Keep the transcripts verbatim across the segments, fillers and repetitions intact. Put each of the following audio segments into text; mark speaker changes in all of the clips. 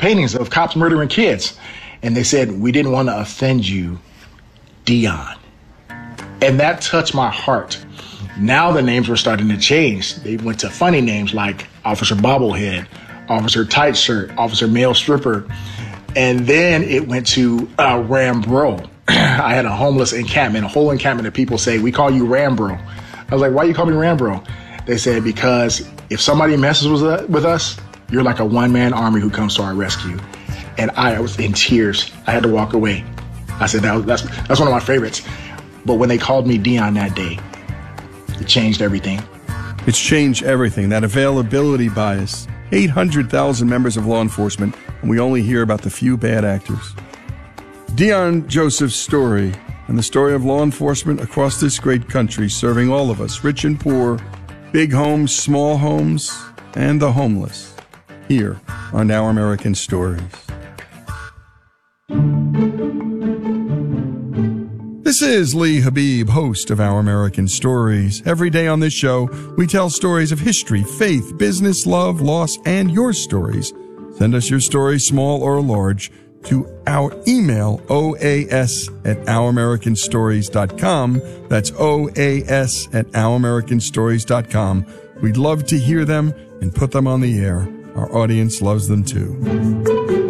Speaker 1: paintings of cops murdering kids. And they said, we didn't want to offend you, Dion. And that touched my heart. Now the names were starting to change. They went to funny names like Officer Bobblehead, Officer Tight Shirt, Officer Male Stripper. And then it went to uh, Rambro. I had a homeless encampment, a whole encampment of people say, we call you Rambro. I was like, why you call me Rambro? They said, because if somebody messes with, with us, you're like a one-man army who comes to our rescue. And I was in tears. I had to walk away. I said, that was, that's, that's one of my favorites. But when they called me Dion that day, it changed everything.
Speaker 2: It's changed everything. That availability bias. eight hundred thousand members of law enforcement, and we only hear about the few bad actors. Dion Joseph's story, and the story of law enforcement across this great country, serving all of us, rich and poor, big homes, small homes, and the homeless, here on Our American Stories. This is Lee Habib, host of Our American Stories. Every day on this show, we tell stories of history, faith, business, love, loss, and your stories. Send us your story, small or large, to our email, O A S at our american stories dot com. That's O A S at our american stories dot com. We'd love to hear them and put them on the air. Our audience loves them too.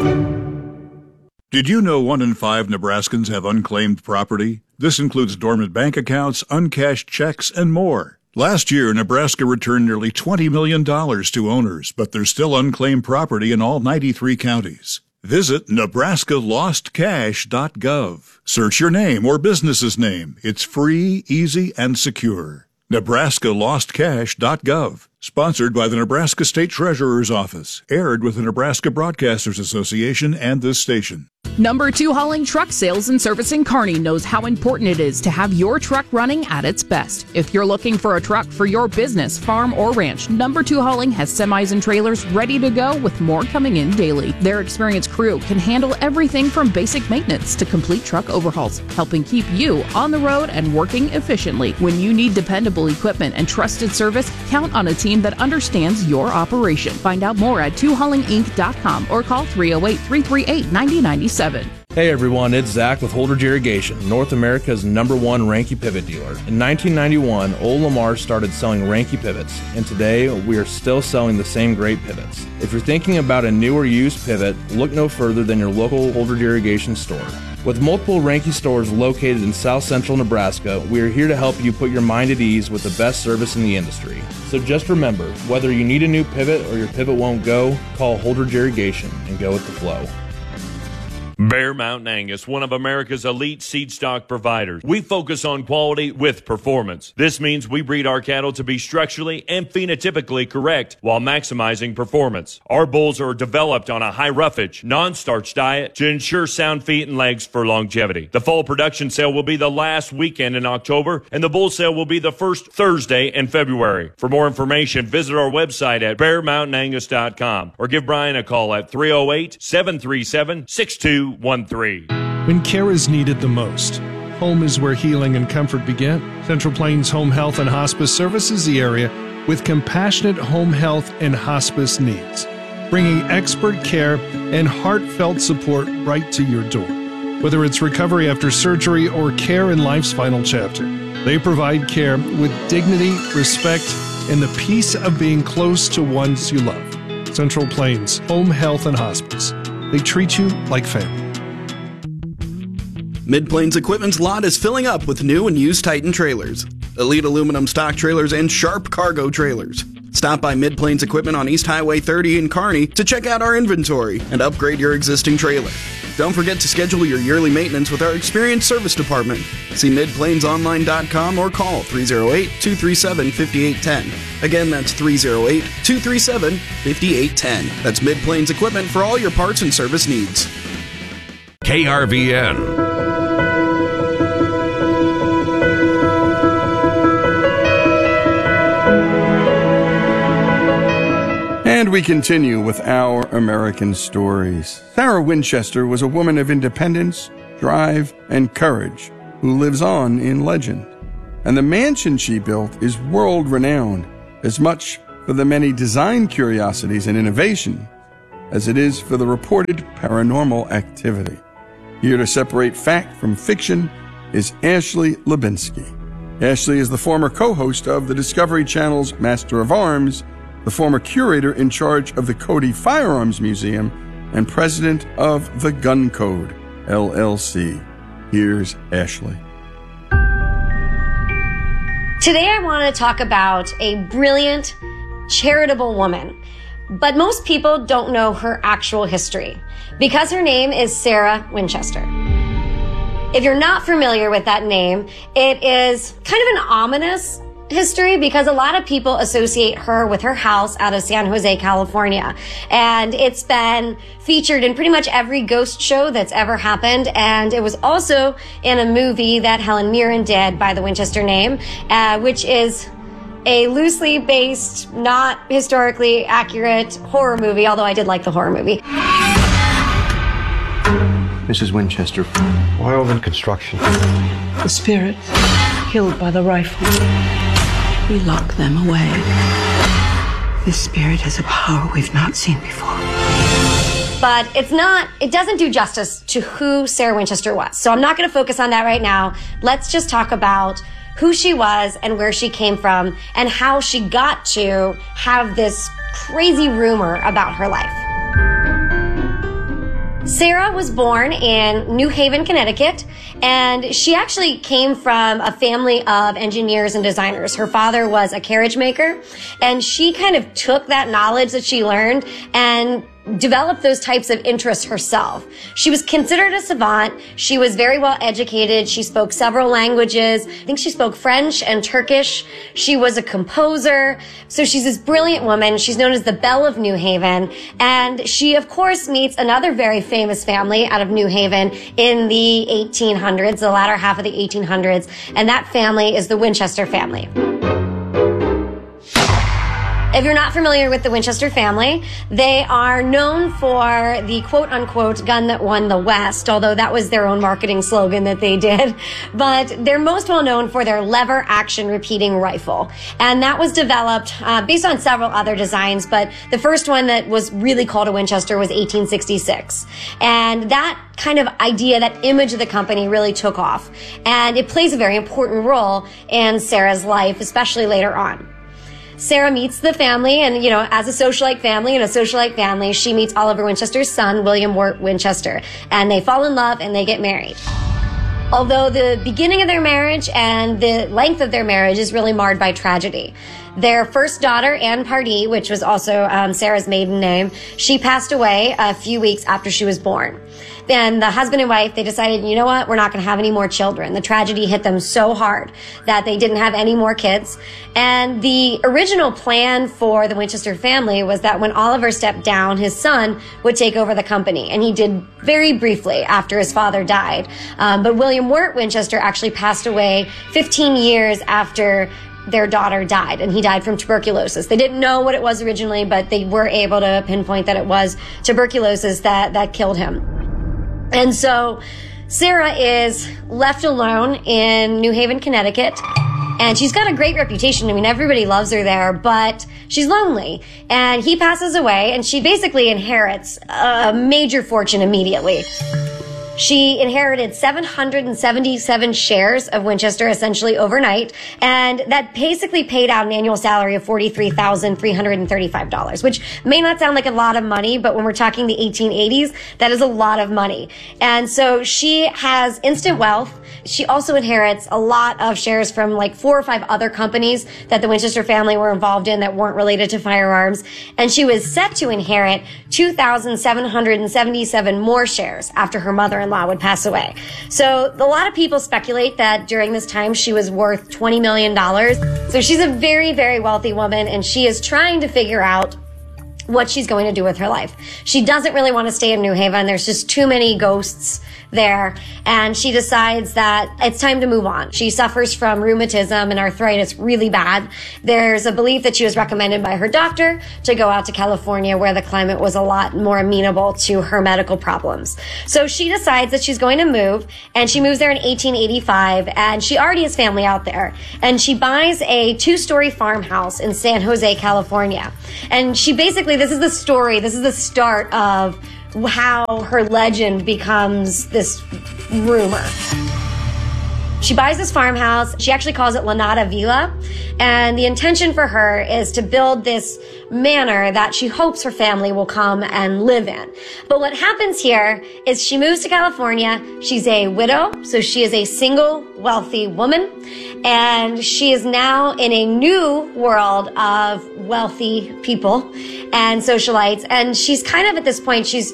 Speaker 3: Did you know one in five Nebraskans have unclaimed property? This includes dormant bank accounts, uncashed checks, and more. Last year, Nebraska returned nearly twenty million dollars to owners, but there's still unclaimed property in all ninety-three counties. Visit nebraska lost cash dot gov. Search your name or business's name. It's free, easy, and secure. nebraska lost cash dot gov. Sponsored by the Nebraska State Treasurer's Office. Aired with the Nebraska Broadcasters Association and this station.
Speaker 4: Number two Hauling Truck Sales and Service in Kearney knows how important it is to have your truck running at its best. If you're looking for a truck for your business, farm, or ranch, Number two Hauling has semis and trailers ready to go with more coming in daily. Their experienced crew can handle everything from basic maintenance to complete truck overhauls, helping keep you on the road and working efficiently. When you need dependable equipment and trusted service, count on a team that understands your operation. Find out more at two hauling inc dot com or call three oh eight, three three eight, nine oh nine seven.
Speaker 5: Hey everyone, it's Zach with Holdridge Irrigation, North America's number one Ranke pivot dealer. In nineteen ninety-one, Old Lamar started selling Ranke pivots, and today we are still selling the same great pivots. If you're thinking about a new or used pivot, look no further than your local Holdridge Irrigation store. With multiple Ranke stores located in South Central Nebraska, we are here to help you put your mind at ease with the best service in the industry. So just remember, whether you need a new pivot or your pivot won't go, call Holdridge Irrigation and go with the flow.
Speaker 6: Bear Mountain Angus, one of America's elite seed stock providers. We focus on quality with performance. This means we breed our cattle to be structurally and phenotypically correct while maximizing performance. Our bulls are developed on a high roughage, non-starch diet to ensure sound feet and legs for longevity. The fall production sale will be the last weekend in October, and the bull sale will be the first Thursday in February. For more information, visit our website at bear mountain angus dot com or give Brian a call at three oh eight, seven three seven, six two one three.
Speaker 7: When care is needed the most, home is where healing and comfort begin. Central Plains Home Health and Hospice services the area with compassionate home health and hospice needs, bringing expert care and heartfelt support right to your door. Whether it's recovery after surgery or care in life's final chapter, they provide care with dignity, respect, and the peace of being close to ones you love. Central Plains Home Health and Hospice. They treat you like family.
Speaker 8: Mid-Plains Equipment's lot is filling up with new and used Titan trailers, Elite aluminum stock trailers, and Sharp cargo trailers. Stop by Mid-Plains Equipment on East Highway thirty in Kearney to check out our inventory and upgrade your existing trailer. Don't forget to schedule your yearly maintenance with our experienced service department. See mid plains online dot com or call three oh eight, two three seven, five eight one zero. Again, that's three oh eight, two three seven, five eight one zero. That's Mid-Plains Equipment for all your parts and service needs.
Speaker 9: K R V N.
Speaker 2: And we continue with Our American Stories. Sarah Winchester was a woman of independence, drive, and courage who lives on in legend. And the mansion she built is world-renowned, as much for the many design curiosities and innovation as it is for the reported paranormal activity. Here to separate fact from fiction is Ashley Lubinsky. Ashley is the former co-host of the Discovery Channel's Master of Arms, the former curator in charge of the Cody Firearms Museum, and president of the Gun Code, L L C. Here's Ashley.
Speaker 10: Today I want to talk about a brilliant, charitable woman, but most people don't know her actual history because her name is Sarah Winchester. If you're not familiar with that name, it is kind of an ominous history because a lot of people associate her with her house out of San Jose, California. And it's been featured in pretty much every ghost show that's ever happened. And it was also in a movie that Helen Mirren did by the Winchester name, uh, which is a loosely based, not historically accurate horror movie, although I did like the horror movie.
Speaker 11: Missus Winchester, why Oven Construction?
Speaker 12: The spirit killed by the rifle. We lock them away. This spirit has a power we've not seen before.
Speaker 10: But it's not, it doesn't do justice to who Sarah Winchester was. So I'm not going to focus on that right now. Let's just talk about who she was and where she came from and how she got to have this crazy rumor about her life. Sarah was born in New Haven, Connecticut, and she actually came from a family of engineers and designers. Her father was a carriage maker, and she kind of took that knowledge that she learned and developed those types of interests herself. She was considered a savant. She was very well educated. She spoke several languages. I think she spoke French and Turkish. She was a composer. So she's this brilliant woman. She's known as the Belle of New Haven. And she, of course, meets another very famous family out of New Haven in the eighteen hundreds, the latter half of the eighteen hundreds. And that family is the Winchester family. If you're not familiar with the Winchester family, they are known for the quote-unquote gun that won the West, although that was their own marketing slogan that they did. But they're most well known for their lever-action repeating rifle. And that was developed uh, based on several other designs, but the first one that was really called a Winchester was eighteen sixty-six. And that kind of idea, that image of the company really took off. And it plays a very important role in Sarah's life, especially later on. Sarah meets the family, and, you know, as a socialite family and a socialite family, she meets Oliver Winchester's son, William Wirt Winchester, and they fall in love and they get married. Although the beginning of their marriage and the length of their marriage is really marred by tragedy. Their first daughter, Anne Pardee, which was also um, Sarah's maiden name, she passed away a few weeks after she was born. Then the husband and wife, they decided, you know what, we're not going to have any more children. The tragedy hit them so hard that they didn't have any more kids. And the original plan for the Winchester family was that when Oliver stepped down, his son would take over the company. And he did very briefly after his father died. Um, but William Wirt Winchester actually passed away fifteen years after their daughter died, and he died from tuberculosis. They didn't know what it was originally, but they were able to pinpoint that it was tuberculosis that, that killed him. And so Sarah is left alone in New Haven, Connecticut, and she's got a great reputation. I mean, everybody loves her there, but she's lonely. And he passes away, and she basically inherits a major fortune immediately. She inherited seven hundred seventy-seven shares of Winchester essentially overnight, and that basically paid out an annual salary of forty-three thousand three hundred thirty-five dollars, which may not sound like a lot of money, but when we're talking the eighteen eighties, that is a lot of money. And so she has instant wealth. She also inherits a lot of shares from like four or five other companies that the Winchester family were involved in that weren't related to firearms. And she was set to inherit two thousand seven hundred seventy-seven more shares after her mother-in-law would pass away. So a lot of people speculate that during this time she was worth twenty million dollars. So she's a very, very wealthy woman, and she is trying to figure out what she's going to do with her life. She doesn't really want to stay in New Haven. There's just too many ghosts there, and she decides that it's time to move on. She suffers from rheumatism and arthritis really bad. There's a belief that she was recommended by her doctor to go out to California, where the climate was a lot more amenable to her medical problems. So she decides that she's going to move, and she moves there in eighteen eighty-five, and she already has family out there. And she buys a two-story farmhouse in San Jose, California. And she basically, this is the story, this is the start of how her legend becomes this rumor. She buys this farmhouse. She actually calls it Lanata Villa. And the intention for her is to build this manor that she hopes her family will come and live in. But what happens here is she moves to California. She's a widow, so she is a single, wealthy woman. And she is now in a new world of wealthy people and socialites. And she's kind of at this point, she's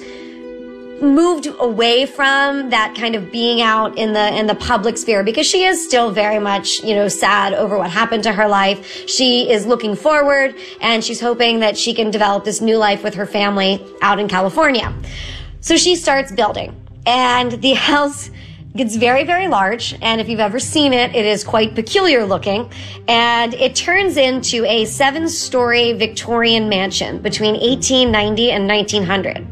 Speaker 10: moved away from that kind of being out in the in the public sphere, because she is still very much, you know, sad over what happened to her life. She is looking forward, and she's hoping that she can develop this new life with her family out in California. So she starts building, and the house gets very, very large. And if you've ever seen it, it is quite peculiar looking. And it turns into a seven-story Victorian mansion between eighteen ninety and nineteen hundred.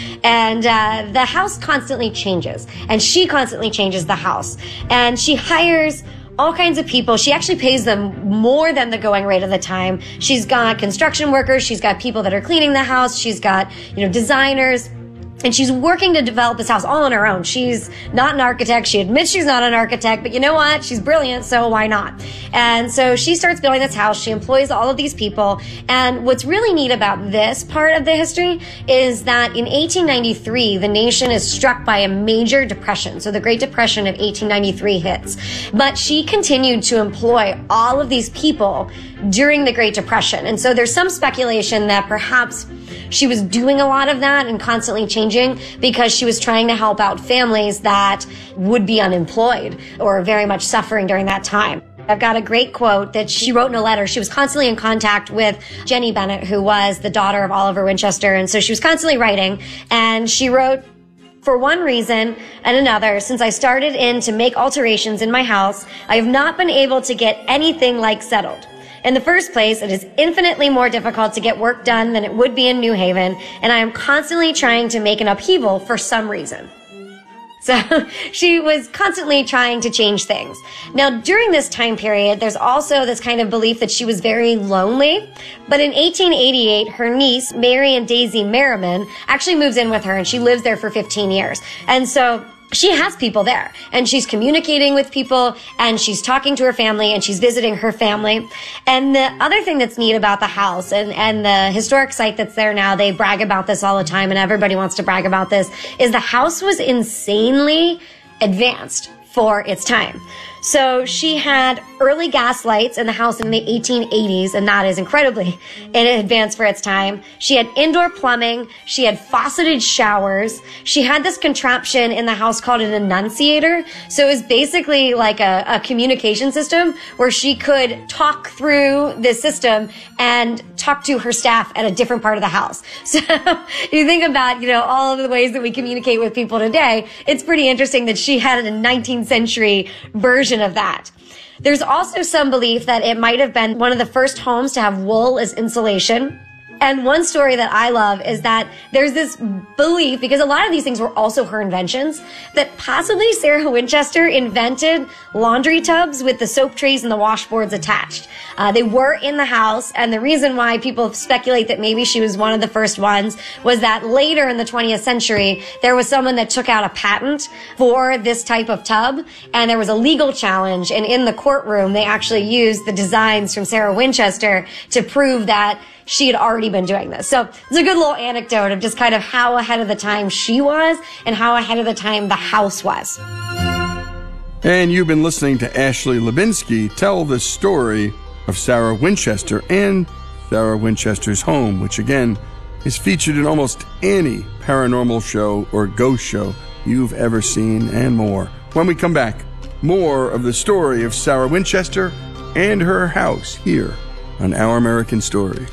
Speaker 10: And uh, the house constantly changes, and she constantly changes the house. And she hires all kinds of people. She actually pays them more than the going rate of the time. She's got construction workers. She's got people that are cleaning the house. She's got, you know, designers. And she's working to develop this house all on her own. She's not an architect. She admits she's not an architect, but you know what? She's brilliant, so why not? And so she starts building this house. She employs all of these people. And what's really neat about this part of the history is that in eighteen ninety-three, the nation is struck by a major depression. So the Great Depression of eighteen ninety-three hits. But she continued to employ all of these people during the Great Depression. And so there's some speculation that perhaps she was doing a lot of that and constantly changing because she was trying to help out families that would be unemployed or very much suffering during that time. I've got a great quote that she wrote in a letter. She was constantly in contact with Jenny Bennett, who was the daughter of Oliver Winchester. And so she was constantly writing, and she wrote, "For one reason and another, since I started in to make alterations in my house, I have not been able to get anything like settled. In the first place, it is infinitely more difficult to get work done than it would be in New Haven, and I am constantly trying to make an upheaval for some reason." So she was constantly trying to change things. Now, during this time period, there's also this kind of belief that she was very lonely. But in eighteen eighty-eight, her niece, Marion Daisy Merriman, actually moves in with her, and she lives there for fifteen years. And so she has people there, and she's communicating with people, and she's talking to her family, and she's visiting her family. And the other thing that's neat about the house and, and the historic site that's there now, they brag about this all the time, and everybody wants to brag about this, is the house was insanely advanced for its time. So she had early gas lights in the house in the eighteen eighties, and that is incredibly in advance for its time. She had indoor plumbing. She had fauceted showers. She had this contraption in the house called an annunciator. So it was basically like a, a communication system where she could talk through this system and talk to her staff at a different part of the house. So you think about, you know, all of the ways that we communicate with people today, it's pretty interesting that she had a nineteenth century version of that. There's also some belief that it might have been one of the first homes to have wool as insulation. And one story that I love is that there's this belief, because a lot of these things were also her inventions, that possibly Sarah Winchester invented laundry tubs with the soap trays and the washboards attached. Uh, they were in the house, and the reason why people speculate that maybe she was one of the first ones was that later in the twentieth century, there was someone that took out a patent for this type of tub, and there was a legal challenge, and in the courtroom, they actually used the designs from Sarah Winchester to prove that she had already been doing this. So it's a good little anecdote of just kind of how ahead of the time she was and how ahead of the time the house was.
Speaker 2: And you've been listening to Ashley Lubinsky tell the story of Sarah Winchester and Sarah Winchester's home, which again is featured in almost any paranormal show or ghost show you've ever seen, and more. When we come back, more of the story of Sarah Winchester and her house here on Our American Stories.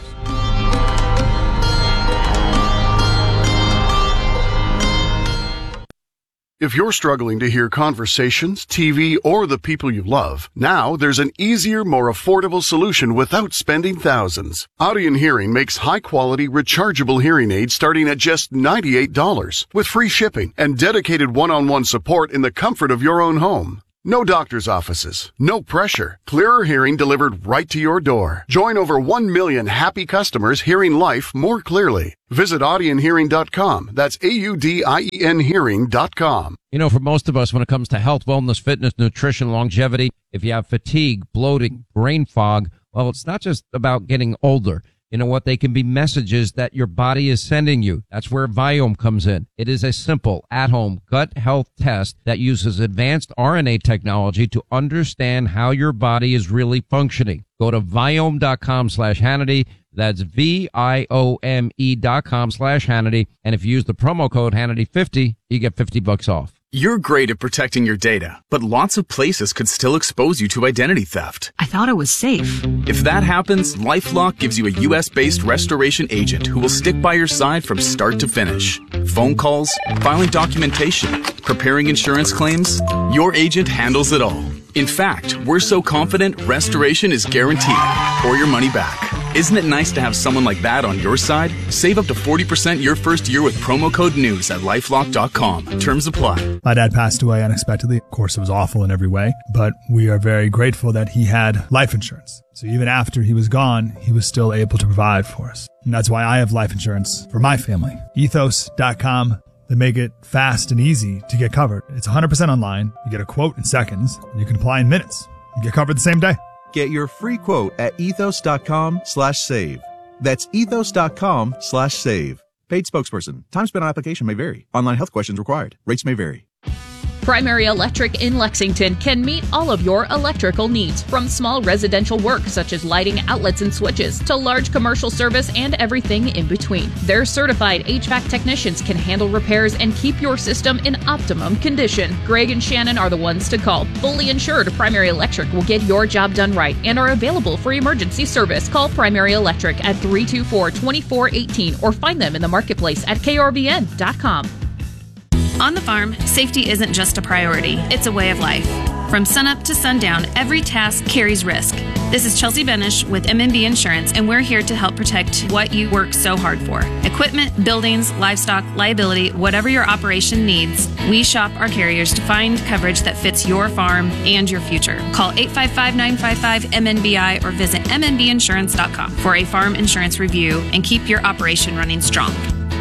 Speaker 13: If you're struggling to hear conversations, T V, or the people you love, now there's an easier, more affordable solution without spending thousands. Audien Hearing makes high-quality, rechargeable hearing aids starting at just ninety-eight dollars, with free shipping and dedicated one-on-one support in the comfort of your own home. No doctor's offices, no pressure. Clearer hearing delivered right to your door. Join over one million happy customers hearing life more clearly. Visit audien hearing dot com. That's A U D I E N hearing dot com.
Speaker 14: You know, for most of us, when it comes to health, wellness, fitness, nutrition, longevity, if you have fatigue, bloating, brain fog, well, it's not just about getting older. You know what? They can be messages that your body is sending you. That's where Viome comes in. It is a simple, at-home gut health test that uses advanced R N A technology to understand how your body is really functioning. Go to Viome.com slash Hannity. That's V-I-O-M-E dot com slash Hannity. And if you use the promo code Hannity fifty, you get fifty bucks off.
Speaker 15: You're great at protecting your data, but lots of places could still expose you to identity theft.
Speaker 16: I thought it was safe.
Speaker 15: If that happens, LifeLock gives you a U S-based restoration agent who will stick by your side from start to finish. Phone calls, filing documentation, preparing insurance claims, your agent handles it all. In fact, we're so confident restoration is guaranteed or your money back. Isn't it nice to have someone like that on your side? Save up to forty percent your first year with promo code NEWS at lifelock dot com. Terms apply.
Speaker 17: My dad passed away unexpectedly. Of course, it was awful in every way, but we are very grateful that he had life insurance. So even after he was gone, he was still able to provide for us. And that's why I have life insurance for my family. ethos dot com. They make it fast and easy to get covered. It's one hundred percent online. You get a quote in seconds, and you can apply in minutes. You get covered the same day.
Speaker 18: Get your free quote at ethos.com slash save. That's ethos.com slash save. Paid spokesperson. Time spent on application may vary. Online health questions required. Rates may vary.
Speaker 4: Primary Electric in Lexington can meet all of your electrical needs, from small residential work such as lighting, outlets, and switches, to large commercial service and everything in between. Their certified H V A C technicians can handle repairs and keep your system in optimum condition. Greg and Shannon are the ones to call. Fully insured, Primary Electric will get your job done right and are available for emergency service. Call Primary Electric at three two four, two four one eight or find them in the marketplace at K R V N dot com.
Speaker 19: On the farm, safety isn't just a priority, it's a way of life. From sunup to sundown, every task carries risk. This is Chelsea Benish with M and B Insurance, and we're here to help protect what you work so hard for. Equipment, buildings, livestock, liability, whatever your operation needs, we shop our carriers to find coverage that fits your farm and your future. Call eight five five, nine five five, M N B I or visit M N B insurance dot com for a farm insurance review and keep your operation running strong.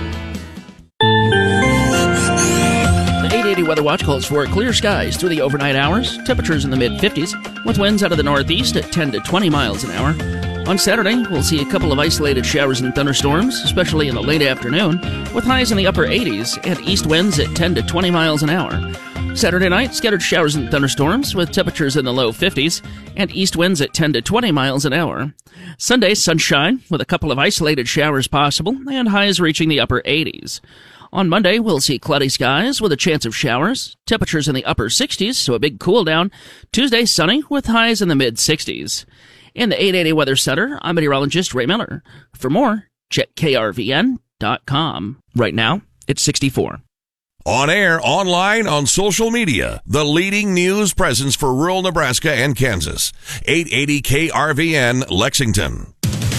Speaker 20: eight eighty Weather Watch calls for clear skies through the overnight hours, temperatures in the mid-fifties, with winds out of the northeast at ten to twenty miles an hour. On Saturday, we'll see a couple of isolated showers and thunderstorms, especially in the late afternoon, with highs in the upper eighties and east winds at ten to twenty miles an hour. Saturday night, scattered showers and thunderstorms with temperatures in the low fifties and east winds at ten to twenty miles an hour. Sunday, sunshine with a couple of isolated showers possible and highs reaching the upper eighties. On Monday, we'll see cloudy skies with a chance of showers, temperatures in the upper sixties, so a big cool down. Tuesday, sunny with highs in the mid-sixties. In the eight eighty Weather Center, I'm meteorologist Ray Miller. For more, check K R V N dot com. Right now, it's sixty-four.
Speaker 9: On air, online, on social media, the leading news presence for rural Nebraska and Kansas. eight eighty K R V N, Lexington.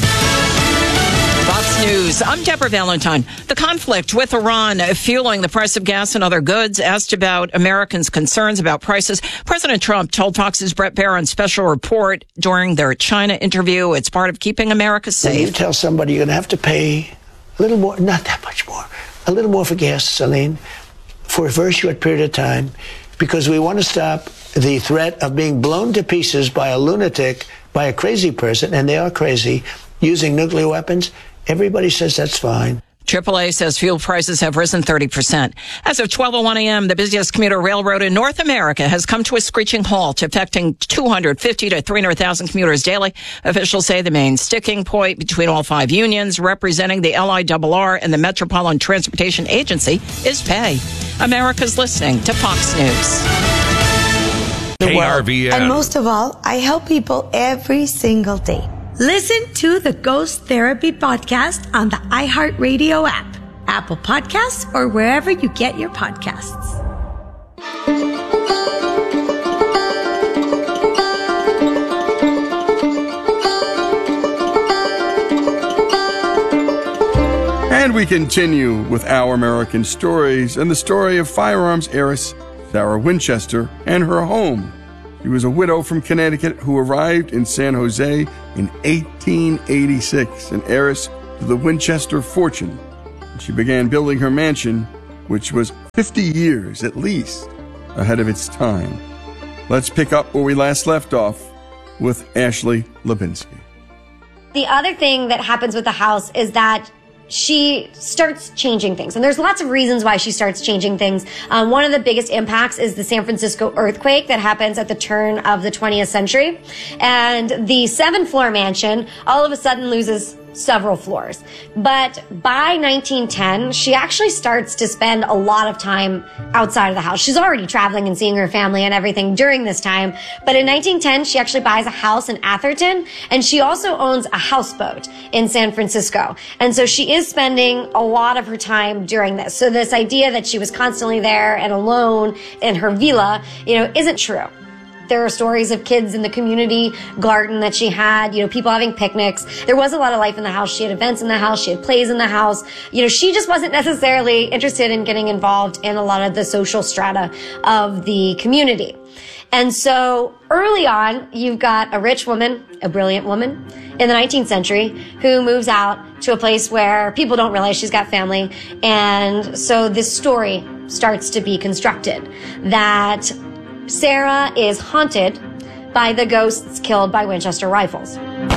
Speaker 21: Fox News. I'm Deborah Valentine. The conflict with Iran fueling the price of gas and other goods. Asked about Americans' concerns about prices, President Trump told Fox's Brett Barron's special report during their China interview, it's part of keeping America safe.
Speaker 22: When you tell somebody you're going to have to pay a little more, not that much more, a little more for gasoline for a very short period of time, because we want to stop the threat of being blown to pieces by a lunatic, by a crazy person, and they are crazy, using nuclear weapons. Everybody says that's fine.
Speaker 21: triple A says fuel prices have risen thirty percent. As of twelve oh one a.m., the busiest commuter railroad in North America has come to a screeching halt, affecting two hundred fifty to three hundred thousand commuters daily. Officials say the main sticking point between all five unions representing the L I R R and the Metropolitan Transportation Agency is pay. America's listening to Fox News.
Speaker 9: K R V N.
Speaker 23: And most of all, I help people every single day. Listen to the Ghost Therapy Podcast on the iHeartRadio app, Apple Podcasts, or wherever you get your podcasts.
Speaker 2: And we continue with Our American Stories and the story of firearms heiress Sarah Winchester and her home. She was a widow from Connecticut who arrived in San Jose in eighteen eighty-six, an heiress to the Winchester fortune. She began building her mansion, which was fifty years at least ahead of its time. Let's pick up where we last left off with Ashley Lubinsky.
Speaker 10: The other thing that happens with the house is that she starts changing things. And there's lots of reasons why she starts changing things. Um, one of the biggest impacts is the San Francisco earthquake that happens at the turn of the twentieth century. And the seven-floor mansion all of a sudden loses several floors. But by nineteen ten, she actually starts to spend a lot of time outside of the house. She's already traveling and seeing her family and everything during this time. But in nineteen ten, she actually buys a house in Atherton, and she also owns a houseboat in San Francisco. And so she is spending a lot of her time during this. So this idea that she was constantly there and alone in her villa, you know, isn't true. There are stories of kids in the community garden that she had, you know, people having picnics. There was a lot of life in the house. She had events in the house. She had plays in the house. You know, she just wasn't necessarily interested in getting involved in a lot of the social strata of the community. And so early on, you've got a rich woman, a brilliant woman in the nineteenth century who moves out to a place where people don't realize she's got family. And so this story starts to be constructed that Sarah is haunted by the ghosts killed by Winchester rifles.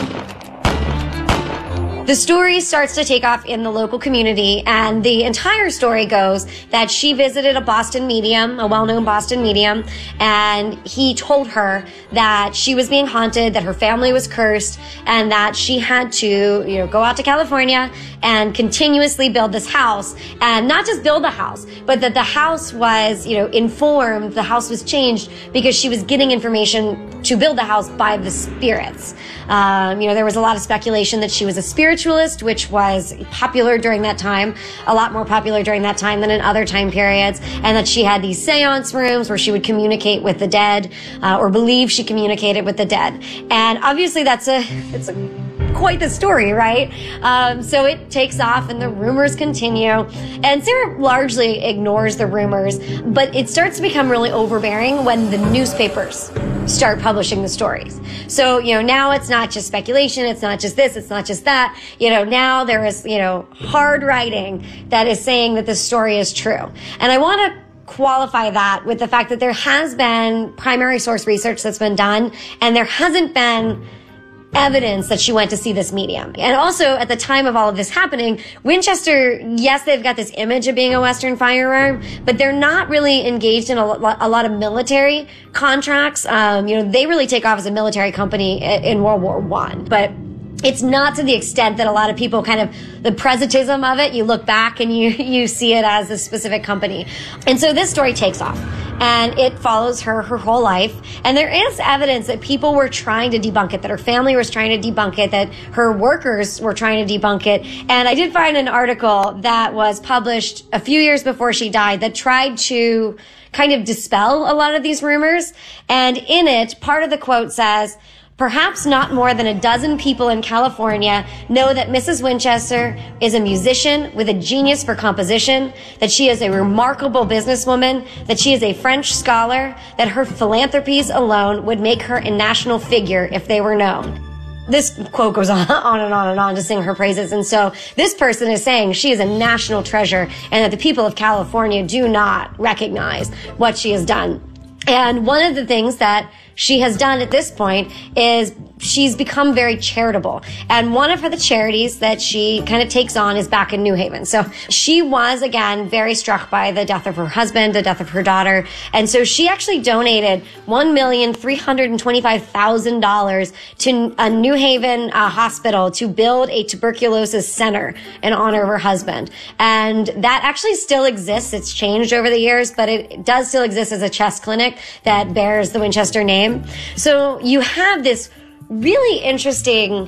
Speaker 10: The story starts to take off in the local community, and the entire story goes that she visited a Boston medium, a well-known Boston medium, and he told her that she was being haunted, that her family was cursed, and that she had to, you know, go out to California and continuously build this house, and not just build the house, but that the house was, you know, informed, the house was changed because she was getting information to build the house by the spirits. Um, you know, there was a lot of speculation that she was a spiritualist, which was popular during that time, a lot more popular during that time than in other time periods, and that she had these seance rooms where she would communicate with the dead, uh, or believe she communicated with the dead. And obviously that's a, it's a, quite the story, right? Um, so it takes off and the rumors continue. And Sarah largely ignores the rumors, but it starts to become really overbearing when the newspapers start publishing the stories. So, you know, now it's not just speculation, it's not just this, it's not just that. You know, now there is, you know, hard writing that is saying that this story is true. And I want to qualify that with the fact that there has been primary source research that's been done, and there hasn't been evidence that she went to see this medium. And also, at the time of all of this happening, Winchester, yes, they've got this image of being a Western firearm, but they're not really engaged in a lot, a lot of military contracts. Um, you know, they really take off as a military company in World War One, but it's not to the extent that a lot of people kind of, the presentism of it, you look back and you, you see it as a specific company. And so this story takes off, and it follows her her whole life. And there is evidence that people were trying to debunk it, that her family was trying to debunk it, that her workers were trying to debunk it. And I did find an article that was published a few years before she died that tried to kind of dispel a lot of these rumors. And in it, part of the quote says, "Perhaps not more than a dozen people in California know that Missus Winchester is a musician with a genius for composition, that she is a remarkable businesswoman, that she is a French scholar, that her philanthropies alone would make her a national figure if they were known." This quote goes on, on and on and on to sing her praises. And so this person is saying she is a national treasure and that the people of California do not recognize what she has done. And one of the things that she has done at this point is she's become very charitable. And one of her the charities that she kind of takes on is back in New Haven. So she was, again, very struck by the death of her husband, the death of her daughter. And so she actually donated one million three hundred twenty-five thousand dollars to a New Haven uh, hospital to build a tuberculosis center in honor of her husband. And that actually still exists. It's changed over the years, but it does still exist as a chest clinic that bears the Winchester name. So you have this really interesting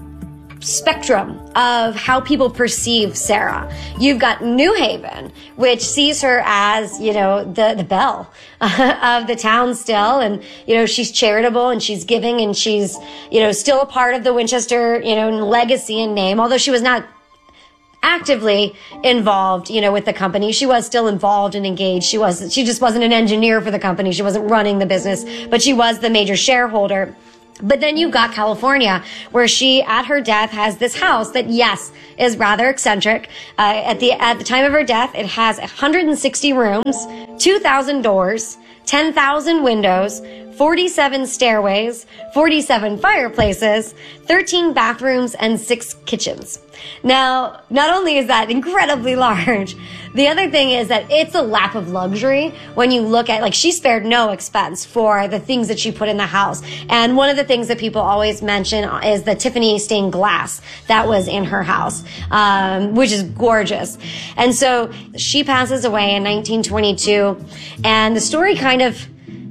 Speaker 10: spectrum of how people perceive Sarah. You've got New Haven, which sees her as, you know, the, the belle of the town still. And, you know, she's charitable and she's giving and she's, you know, still a part of the Winchester, you know, legacy and name, although she was not actively involved, you know, with the company. She was still involved and engaged. She was, she just wasn't an engineer for the company. She wasn't running the business, but she was the major shareholder. But then you've got California, where she, at her death, has this house that, yes, is rather eccentric. Uh, at the at the time of her death, it has one hundred sixty rooms, two thousand doors, ten thousand windows, forty-seven stairways, forty-seven fireplaces, thirteen bathrooms, and six kitchens. Now, not only is that incredibly large, the other thing is that it's a lap of luxury when you look at, like, she spared no expense for the things that she put in the house. And one of the things that people always mention is the Tiffany stained glass that was in her house, um, which is gorgeous. And so she passes away in nineteen twenty-two, and the story kind of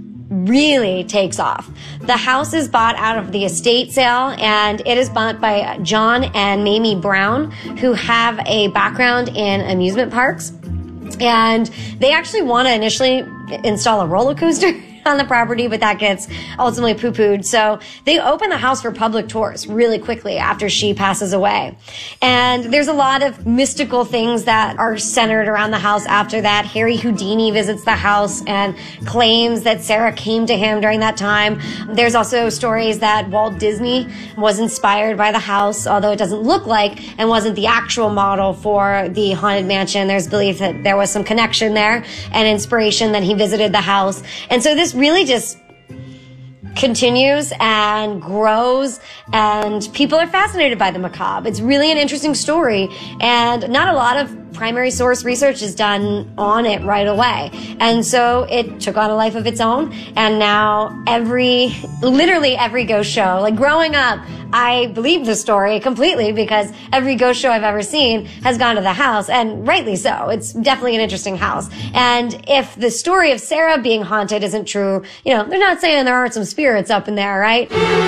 Speaker 10: really takes off. The house is bought out of the estate sale, and it is bought by John and Mamie Brown, who have a background in amusement parks. And they actually want to initially install a roller coaster on the property, but that gets ultimately poo-pooed. So they open the house for public tours really quickly after she passes away. And there's a lot of mystical things that are centered around the house after that. Harry Houdini visits the house and claims that Sarah came to him during that time. There's also stories that Walt Disney was inspired by the house, although it doesn't look like and wasn't the actual model for the Haunted Mansion. There's belief that there was some connection there and inspiration that he visited the house. And so this really just continues and grows, and people are fascinated by the macabre. It's really an interesting story, and not a lot of primary source research is done on it right away. And so it took on a life of its own, and now every, literally every ghost show, like growing up, I believed the story completely because every ghost show I've ever seen has gone to the house, and rightly so. It's definitely an interesting house. And if the story of Sarah being haunted isn't true, you know, they're not saying there aren't some spirits up in there, right?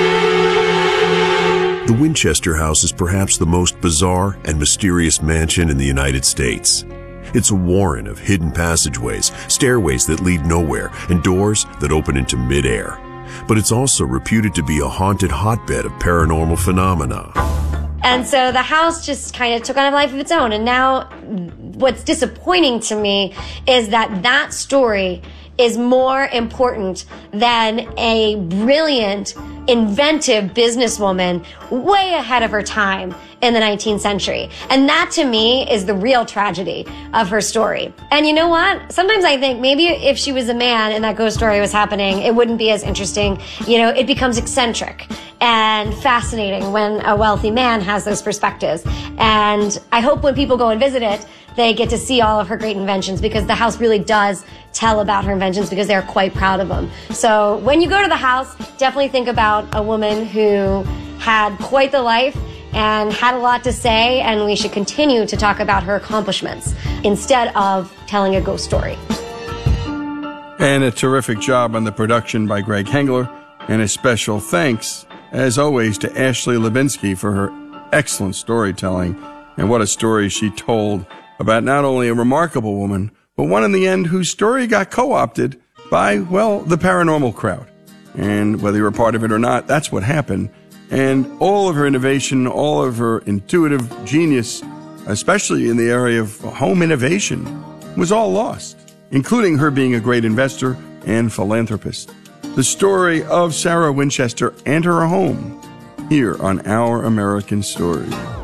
Speaker 1: The Winchester House is perhaps the most bizarre and mysterious mansion in the United States. It's a warren of hidden passageways, stairways that lead nowhere, and doors that open into midair. But it's also reputed to be a haunted hotbed of paranormal phenomena.
Speaker 10: And so the house just kind of took on a life of its own. And now what's disappointing to me is that that story is more important than a brilliant, inventive businesswoman way ahead of her time in the nineteenth century. And that, to me, is the real tragedy of her story. And you know what? Sometimes I think maybe if she was a man and that ghost story was happening, it wouldn't be as interesting. You know, it becomes eccentric and fascinating when a wealthy man has those perspectives. And I hope when people go and visit it, they get to see all of her great inventions, because the house really does tell about her inventions because they're quite proud of them. So when you go to the house, definitely think about a woman who had quite the life and had a lot to say, and we should continue to talk about her accomplishments instead of telling a ghost story.
Speaker 2: And a terrific job on the production by Greg Hengler, and a special thanks, as always, to Ashley Lubinsky for her excellent storytelling. And what a story she told about not only a remarkable woman, but one in the end whose story got co-opted by, well, the paranormal crowd. And whether you're a part of it or not, that's what happened. And all of her innovation, all of her intuitive genius, especially in the area of home innovation, was all lost, including her being a great investor and philanthropist. The story of Sarah Winchester and her home, here on Our American Stories.